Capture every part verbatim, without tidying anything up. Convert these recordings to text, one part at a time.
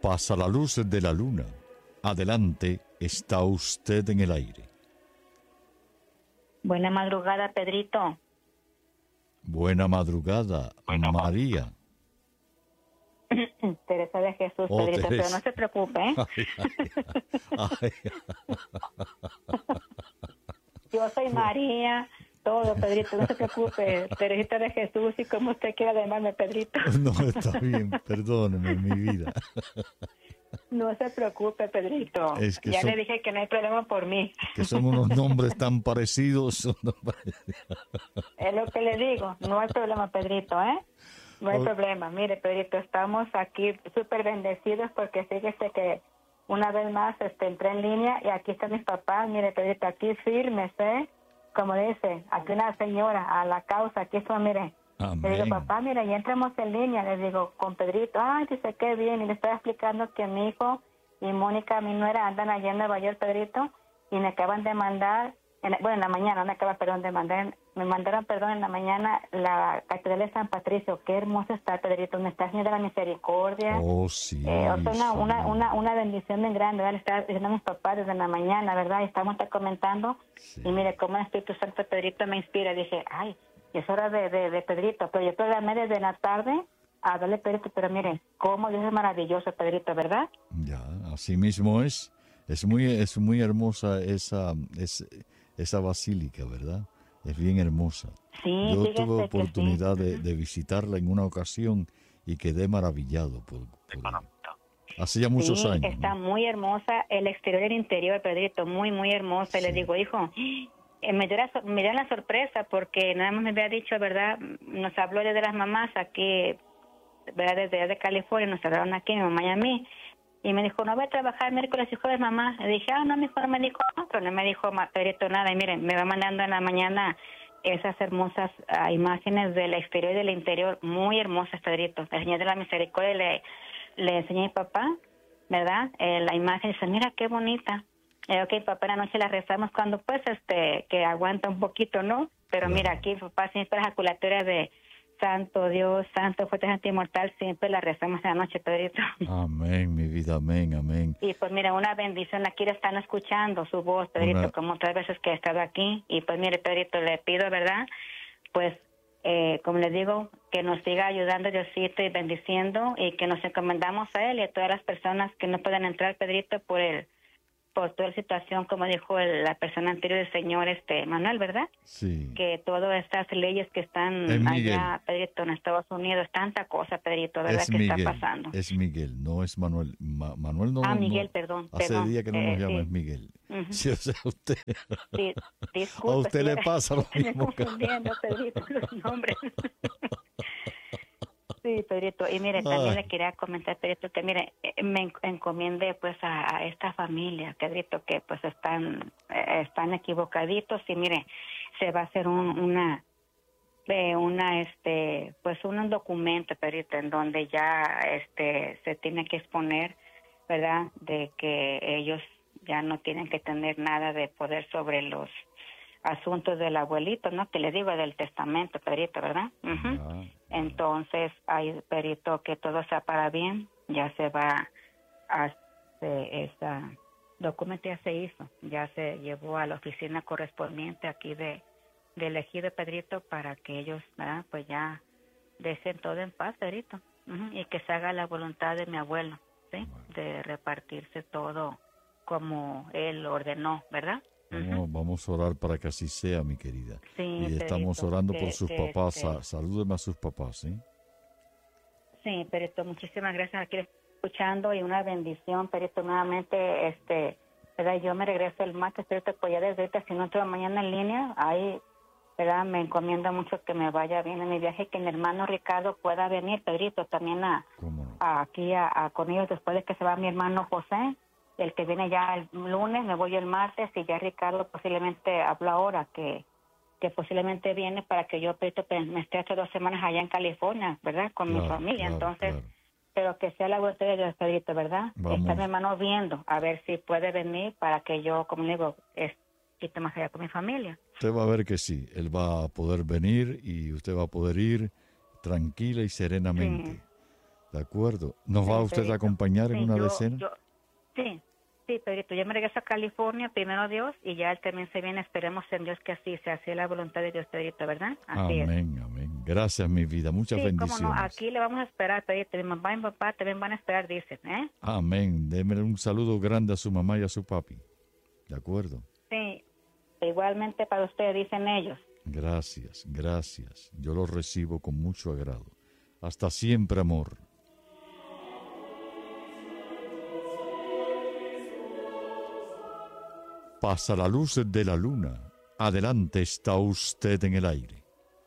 pasa la luz de la luna. Adelante, está usted en el aire. Buena madrugada, Pedrito. Buena madrugada, Buena María. Teresa de Jesús, Oh, Pedrito, Teresa. pero no se preocupe, ¿eh? Ay, ay, Yo soy María, todo, Pedrito, no se preocupe. Teresita de Jesús y como usted quiera llamarme, Pedrito. ay. No, está bien, perdóneme, mi vida. No se preocupe, Pedrito. Es que ya son- le dije que no hay problema por mí. Que son unos nombres tan parecidos. son unos parecidos. Es lo que le digo, no hay problema, Pedrito, ¿eh? No hay Oh. problema. Mire, Pedrito, estamos aquí súper bendecidos porque fíjese que una vez más este, entré en línea y aquí están mis papás. Mire, Pedrito, aquí firmes, ¿eh? Como dice, aquí una señora a la causa, aquí son, mire. Amén. Le digo, papá, mira, ya entramos en línea. Le digo, con Pedrito, ay, dice, qué bien. Y le estaba explicando que mi hijo y Mónica, mi nuera, andan allá en Nueva York, Pedrito, y me acaban de mandar, en, bueno, en la mañana, me acaban, perdón, de mandar, me mandaron, perdón, en la mañana, la Catedral de San Patricio. Qué hermosa está, Pedrito, me está haciendo la misericordia. Oh, sí. Eh, o sea, una, sí. una, una, una bendición bien grande, ¿verdad? Le estaba diciendo a mis papás desde la mañana, ¿verdad? Y estamos hasta comentando. Sí. Y mire, cómo el Espíritu Santo Pedrito me inspira. Dije, ay, es hora de, de, de Pedrito. Pero yo programé desde la tarde a darle Pedrito. Pero mire, cómo Dios es maravilloso, Pedrito, ¿verdad? Ya, así mismo es. Es muy, es muy hermosa esa, es, esa basílica, ¿verdad? Es bien hermosa. Sí, Yo fíjese tuve que oportunidad sí. de, de visitarla en una ocasión y quedé maravillado por, por hace ya muchos Sí, años. está ¿no? muy hermosa, el exterior y el interior, Pedrito, muy, muy hermosa. Y Sí. le digo, hijo, eh, me, dio la, sor- me dio la sorpresa porque nada más me había dicho, ¿verdad? Nos habló de las mamás aquí, ¿verdad? Desde allá de California, nos hablaron aquí, mi mamá y a mí. Y me dijo, no voy a trabajar miércoles y jueves, mamá. Le dije, ah, no, mi hijo no me dijo, no, pero no me dijo, ma- Pedrito, nada. Y miren, me va mandando en la mañana esas hermosas ah, imágenes del exterior y del interior, muy hermosas, Pedrito. El Señor de la Misericordia le, le enseñé a mi papá, ¿verdad? Eh, la imagen, dice, mira qué bonita. Eh, ok, papá, en la noche la rezamos cuando, pues, este, que aguanta un poquito, ¿no? Pero Claro. mira, aquí, papá, siempre las jaculatorias de Santo Dios, Santo, fuerte, santo, inmortal, siempre la rezamos en la noche, Pedrito. Amén, mi vida, amén, amén. Y pues mira, una bendición, aquí la están escuchando su voz, Pedrito, Una- como otras veces que he estado aquí. Y pues mire, Pedrito, le pido, ¿verdad? Pues, eh, como les digo, que nos siga ayudando Diosito y bendiciendo y que nos encomendamos a Él y a todas las personas que no puedan entrar, Pedrito, por el por toda la situación, como dijo el- la persona anterior del señor este Manuel, ¿verdad? Sí. Que todas estas leyes que están Es Miguel. allá, Pedrito, en Estados Unidos, tanta cosa, Pedrito, ¿verdad? Es Que Miguel, está pasando. es Miguel, no es Manuel. Ma- Manuel no. Ah, no- Miguel, perdón, Hace perdón. día que no Eh, nos llama, sí. es Miguel. Ujú. Sí, o sea, usted. Sí, disculpe, A usted le señora, pasa lo estoy mismo que- confundiendo, Pedrito, los nombres. Sí, Pedrito, y mire, también Ay. le quería comentar, Pedrito, que mire, eh, me en- encomiende pues a, a esta familia, Pedrito, que pues están eh, están equivocaditos y mire, se va a hacer un, una de una este pues un documento, Pedrito, en donde ya este se tiene que exponer, ¿verdad? De que ellos ya no tienen que tener nada de poder sobre los asuntos del abuelito, ¿no? Que le digo del testamento, Pedrito, ¿verdad? Ujú. Ah, Entonces, hay Pedrito, que todo sea para bien, ya se va a hacer esa documento, ya se hizo, ya se llevó a la oficina correspondiente aquí de del ejido, Pedrito, para que ellos, ¿verdad? Pues ya dejen todo en paz, Pedrito, ujú, y que se haga la voluntad de mi abuelo, ¿sí? De repartirse todo como él ordenó, ¿verdad? Vamos, vamos a orar para que así sea, mi querida. Sí, y estamos Pedrito, orando que- por sus que, papás. este, Sa- Salúdeme a sus papás, ¿sí? Sí, Perito, muchísimas gracias. Aquí escuchando y una bendición, Perito, nuevamente, este, ¿verdad? Yo me regreso el martes, Perito, pues ya desde ahorita, si no entro mañana en línea, ahí, ¿verdad? Me encomienda mucho que me vaya bien en mi viaje, que mi hermano Ricardo pueda venir, Pedrito, también a, ¿Cómo no? a- aquí a, a con ellos después de que se va mi hermano José, el que viene ya el lunes, me voy el martes y ya Ricardo posiblemente habla ahora que que posiblemente viene para que yo Pedrito, pues, me esté hace dos semanas allá en California, ¿verdad? Con mi Claro, familia, claro, entonces, claro. pero que sea la voluntad de Dios, Pedrito, ¿verdad? Vamos. Está mi hermano viendo, a ver si puede venir para que yo, como digo, esté más allá con mi familia. Usted va a ver que sí, él va a poder venir y usted va a poder ir tranquila y serenamente. Sí. ¿De acuerdo? ¿Nos Sí, va usted Pedrito. a acompañar en Sí, una yo- decena? yo- sí, sí, Pedrito, yo me regreso a California, primero Dios, y ya él también se viene, esperemos en Dios que así sea, así es la voluntad de Dios, Pedrito, ¿verdad? Así es. Amén, amén. Gracias, mi vida. Muchas Sí, cómo no, bendiciones. aquí le vamos a esperar, Pedrito, mi mamá y mi papá también van a esperar, dicen, ¿eh? Amén. Démele un saludo grande a su mamá y a su papi. ¿De acuerdo? Sí, igualmente para ustedes, dicen ellos. Gracias, gracias. Yo lo recibo con mucho agrado. Hasta siempre, amor. Pasa la luz de la luna. Adelante está usted en el aire.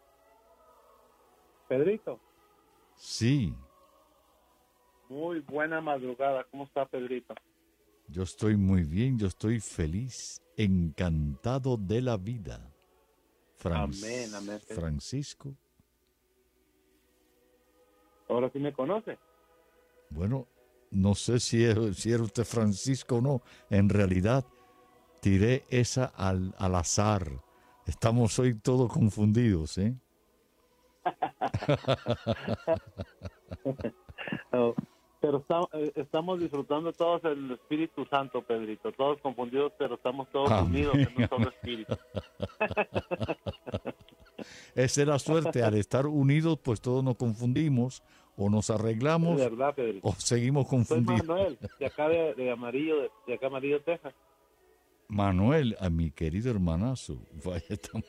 Pedrito, Sí, muy buena madrugada. ¿Cómo está, Pedrito? yo estoy muy bien, yo estoy feliz, encantado de la vida. Fran- Amén, amén. Francisco, Ahora sí me conoce. bueno, no sé si es, si era usted Francisco o no. En realidad, tiré esa al, al azar. Estamos hoy todos confundidos, ¿eh? No, pero está- eh, estamos disfrutando todos el Espíritu Santo, Pedrito. Todos confundidos, pero estamos todos Amén, unidos en un solo amén. espíritu. Esa es la suerte. Al estar unidos, pues todos nos confundimos o nos Es arreglamos verdad, Pedrito. o seguimos Soy confundidos. Manuel, de acá de, de Amarillo, de, de acá Amarillo, Texas. Manuel, a mi querido hermanazo. Vaya, estamos-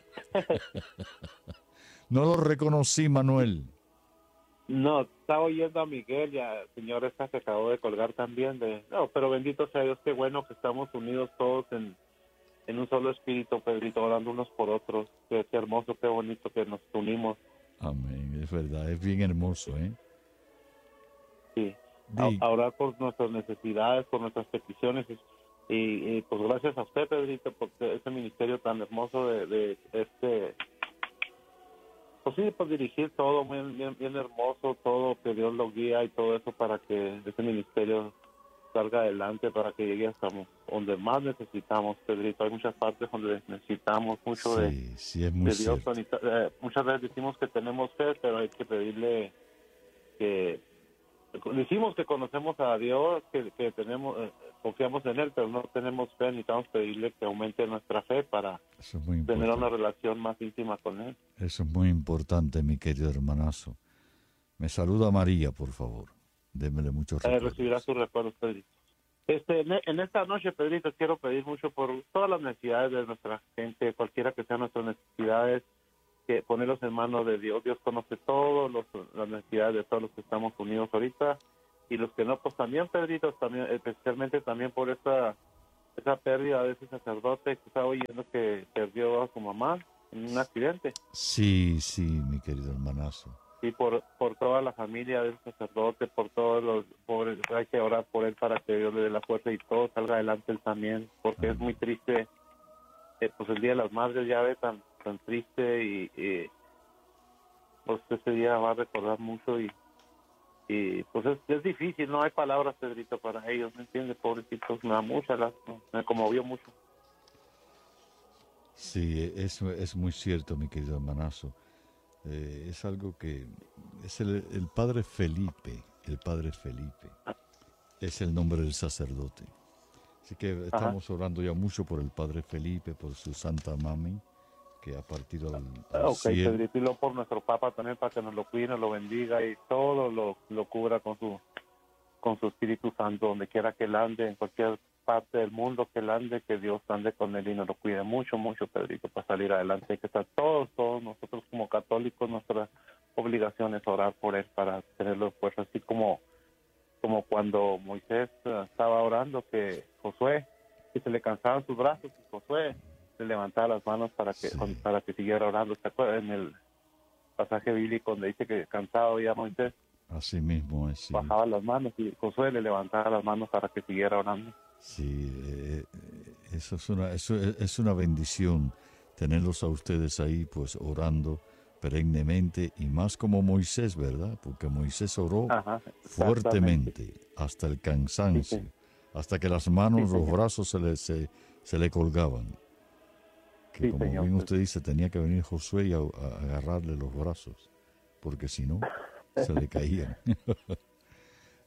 No lo reconocí, Manuel. No, estaba oyendo a Miguel, ya el señor esta que acabó de colgar también. De, no, pero bendito sea Dios, qué bueno que estamos unidos todos en, en un solo espíritu, Pedrito, orando unos por otros. Qué, qué hermoso, qué bonito que nos unimos. Amén, es verdad, es bien hermoso, ¿eh? Sí. Di- A, a orar por nuestras necesidades, por nuestras peticiones. Y, y, pues gracias a usted, Pedrito, por este ministerio tan hermoso de, de este... Pues sí, pues dirigir todo bien, bien, bien hermoso, todo que Dios lo guía y todo eso para que este ministerio salga adelante, para que llegue hasta donde más necesitamos, Pedrito. Hay muchas partes donde necesitamos mucho de, Sí, sí, es muy de Dios. cierto. Anita. Eh, muchas veces decimos que tenemos fe, pero hay que pedirle que... Decimos que conocemos a Dios, que, que tenemos, eh, confiamos en Él, pero no tenemos fe. Necesitamos pedirle que aumente nuestra fe para Eso es muy tener una importante. relación más íntima con Él. Eso es muy importante, mi querido hermanazo. Me saluda María, por favor. Démele muchos Eh, recuerdos. recibirá sus recuerdos, Pedrito. Este, en, en esta noche, Pedrito, quiero pedir mucho por todas las necesidades de nuestra gente, cualquiera que sean nuestras necesidades, que ponerlos en manos de Dios. Dios conoce todas las necesidades de todos los que estamos unidos ahorita, y los que no, pues también, Pedrito, también, especialmente también por esa, esa pérdida de ese sacerdote que estaba oyendo que perdió a su mamá en un accidente. Sí, sí, mi querido hermanazo. Y por, por toda la familia del sacerdote, por todos los pobres, hay que orar por él para que Dios le dé la fuerza y todo salga adelante él también, porque Amén. es muy triste, eh, pues el Día de las Madres ya ve tan tan triste y, y pues ese día va a recordar mucho y, y pues es, es difícil, no hay palabras, Pedrito, para ellos, ¿me entiendes? Pobrecitos, me da mucha lástima, me conmovió mucho. Sí, es, es muy cierto, mi querido hermanazo. Eh, es algo que es el, el padre Felipe, el padre Felipe, es el nombre del sacerdote. Así que estamos orando ya mucho por el padre Felipe, por su santa mami, que ha partido al, al Ok, cielo. Pedrito, y luego por nuestro Papa también, para que nos lo cuide, nos lo bendiga y todo lo, lo cubra con su con su Espíritu Santo, donde quiera que él ande, en cualquier parte del mundo que él ande, que Dios ande con él y nos lo cuide mucho, mucho, Pedrito, para salir adelante. Hay que estar todos, todos nosotros como católicos, nuestra obligación es orar por él para tenerlo fuerza, así como como cuando Moisés uh, estaba orando, que Josué, que se le cansaban sus brazos, y Josué le levantaba las manos para que Sí. con- para que siguiera orando. ¿Se acuerdan? En el pasaje bíblico donde dice que cansado ya Moisés Así mismo es, sí. bajaba las manos y Josué le levantaba las manos para que siguiera orando. Sí, eh, eh, eso es una, eso es, es una bendición tenerlos a ustedes ahí, pues orando perennemente y más como Moisés, ¿verdad? Porque Moisés oró Ajá, exactamente. fuertemente hasta el cansancio, Sí, sí. hasta que las manos, Sí, los señor. brazos se le, se, se le colgaban. Que Sí, como señor. bien usted dice, tenía que venir Josué y a, a agarrarle los brazos, porque si no, se le caían.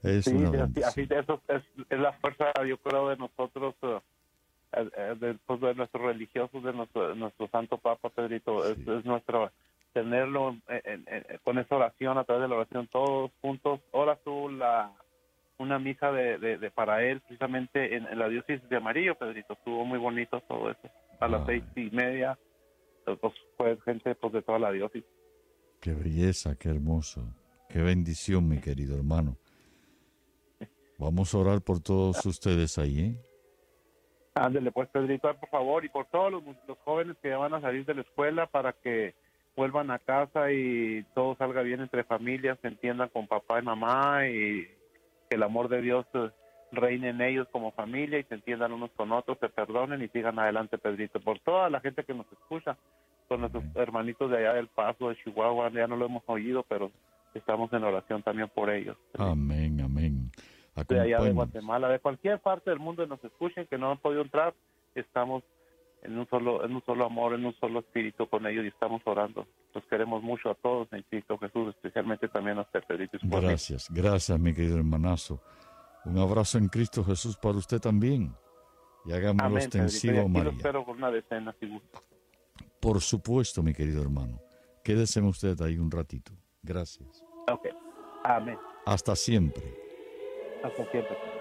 Es Sí, una así, bendición. así eso es, es la fuerza, yo creo, de nosotros, eh, eh, de, pues, de nuestros religiosos, de nuestro, nuestro Santo Papa, Pedrito. Sí. Es, es nuestro, tenerlo en- en- en- con esa oración, a través de la oración, todos juntos. Ahora tú la una misa de, de, de para él, precisamente en, en la diócesis de Amarillo, Pedrito. Estuvo muy bonito todo eso. A las Ah, seis y media, pues fue gente pues de toda la diócesis. qué belleza, qué hermoso. Qué bendición, mi querido hermano. Vamos a orar por todos ustedes ahí, ¿eh? Ándele pues, Pedrito, por favor, y por todos los, los jóvenes que ya van a salir de la escuela, para que vuelvan a casa y todo salga bien entre familias, se entiendan con papá y mamá, y que el amor de Dios eh, reine en ellos como familia, y se entiendan unos con otros, se perdonen y sigan adelante, Pedrito. Por toda la gente que nos escucha, con nuestros Amén. hermanitos de allá del Paso, de Chihuahua, ya no lo hemos oído, pero estamos en oración también por ellos. Amén, amén. De allá de Acompáñenos. Guatemala, de cualquier parte del mundo que nos escuchen, que no han podido entrar, estamos en un solo en un solo amor, en un solo espíritu con ellos, y estamos orando. Los queremos mucho a todos en Cristo Jesús, especialmente también a usted, Pedrito. y su familia. Gracias, gracias, mi querido hermanazo. Un abrazo en Cristo Jesús para usted también. Y hagámoslo Amén, Pedrito. Y extensivo, aquí lo María. espero con una decena, si gusta. Por supuesto, mi querido hermano. Quédese usted ahí un ratito. Gracias. Ok. Amén. Hasta siempre. Hasta siempre.